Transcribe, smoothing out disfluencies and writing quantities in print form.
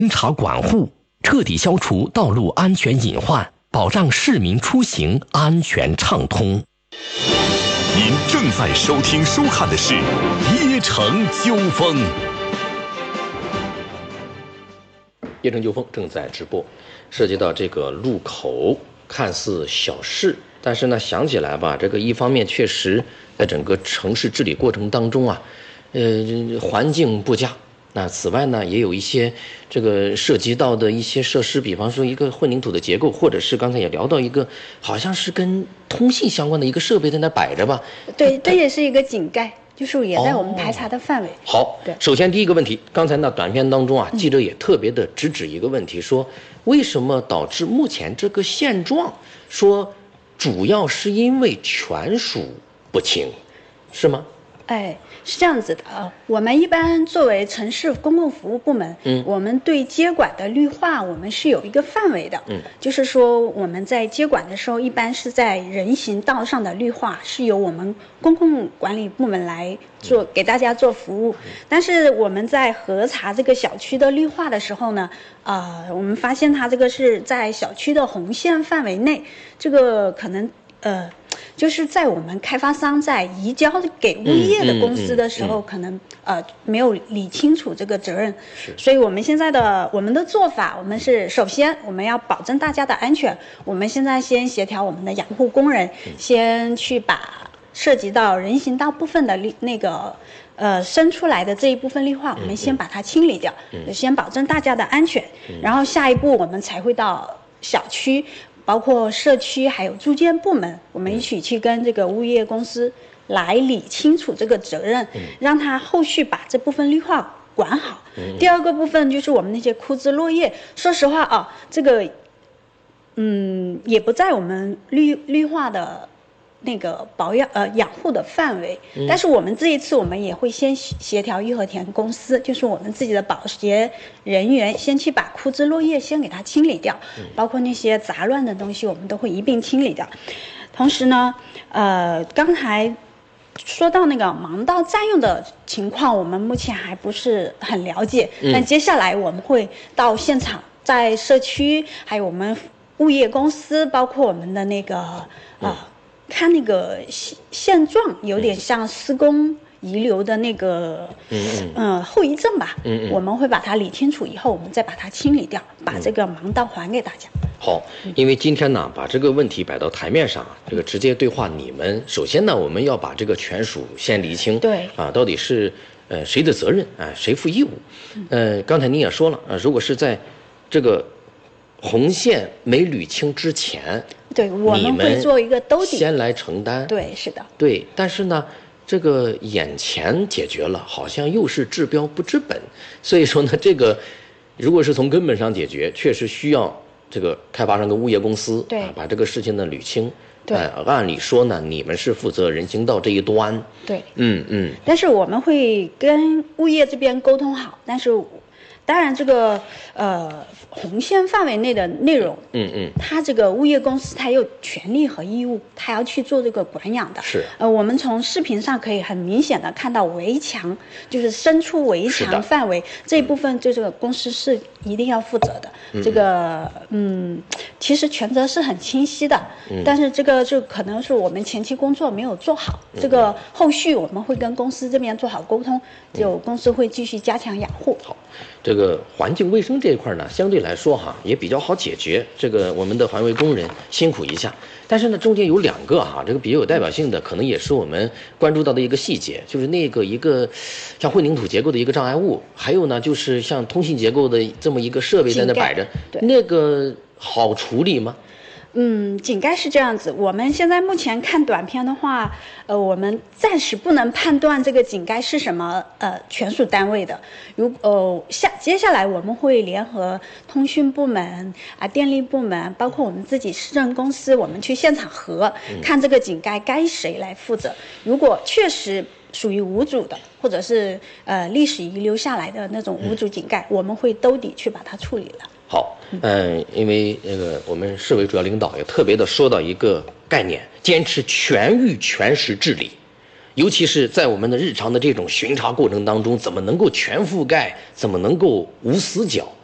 巡查管护，彻底消除道路安全隐患，保障市民出行安全畅通。 您正在收听收看的是《夜城纠锋》。 夜城纠锋正在直播，涉及到这个路口看似小事，但是呢，想起来吧，这个一方面确实在整个城市治理过程当中啊，环境不佳。那此外呢，也有一些这个涉及到的一些设施，比方说一个混凝土的结构，或者是刚才也聊到一个好像是跟通信相关的一个设备在那摆着吧。 对，这也是一个井盖，就是也在我们排查的范围。 好，对。首先第一个问题，刚才呢短片当中啊，记者也特别的直指一个问题，说为什么导致目前这个现状，说主要是因为权属不清，是吗？ 哎，是这样子的啊，我们一般作为城市公共服务部门，我们对接管的绿化，我们是有一个范围的，就是说我们在接管的时候，一般是在人行道上的绿化是由我们公共管理部门来做，给大家做服务。但是我们在核查这个小区的绿化的时候呢，我们发现它这个是在小区的红线范围内，这个可能就是在我们开发商在移交给物业的公司的时候，可能没有理清楚这个责任，所以我们现在我们的做法，我们是首先我们要保证大家的安全，我们现在先协调我们的养护工人，先去把涉及到人行道部分的那个伸出来的这一部分绿化，我们先把它清理掉，先保证大家的安全，然后下一步我们才会到小区。包括社区还有住建部门，我们一起去跟这个物业公司来理清楚这个责任，让他后续把这部分绿化管好。第二个部分就是我们那些枯枝落叶，说实话啊，这个也不在我们绿化的那个养护的范围，但是我们这一次我们也会先协调义和田公司，就是我们自己的保洁人员先去把枯枝落叶先给它清理掉，包括那些杂乱的东西我们都会一并清理掉。同时呢，刚才说到那个盲道占用的情况，我们目前还不是很了解，但接下来我们会到现场，在社区还有我们物业公司，包括我们的那个看那个现状有点像施工遗留的那个后遗症吧，我们会把它理清楚以后，我们再把它清理掉，把这个盲道还给大家。 好，因为今天呢把这个问题摆到台面上，这个直接对话你们，首先呢我们要把这个权属先厘清， 对到底是谁的责任谁负义务？刚才你也说了如果是在这个红线没捋清之前， 对，我们会做一个兜底， 先来承担。 对，是的。 对，但是呢，这个眼前解决了，好像又是治标不治本。所以说呢，这个如果是从根本上解决，确实需要这个开发商跟物业公司把这个事情呢捋清。对，按理说呢，你们是负责人行道这一端。 对，但是我们会跟物业这边沟通好，但是。当然，这个红线范围内的内容，它这个物业公司它有权利和义务，它要去做这个管养的。 是。我们从视频上可以很明显的看到围墙，就是伸出围墙范围这一部分，就这个公司是一定要负责的。这个其实权责是很清晰的，但是这个就可能是我们前期工作没有做好，这个后续我们会跟公司这边做好沟通，就公司会继续加强养护。 好。这个环境卫生这一块呢，相对来说也比较好解决。这个我们的环卫工人辛苦一下，但是呢，中间有两个这个比较有代表性的，可能也是我们关注到的一个细节，就是那个一个像混凝土结构的一个障碍物，还有呢就是像通信结构的这么一个设备在那摆着，那个好处理吗？ 井盖是这样子，我们现在目前看短片的话，我们暂时不能判断这个井盖是什么权属单位的。接下来我们会联合通讯部门电力部门，包括我们自己市政公司，我们去现场看这个井盖该谁来负责。如果确实属于无主的，或者是历史遗留下来的那种无主井盖，我们会兜底去把它处理了。 好，因为那个我们市委主要领导也特别的说到一个概念，坚持全域全时治理，尤其是在我们的日常的这种巡查过程当中，怎么能够全覆盖，怎么能够无死角？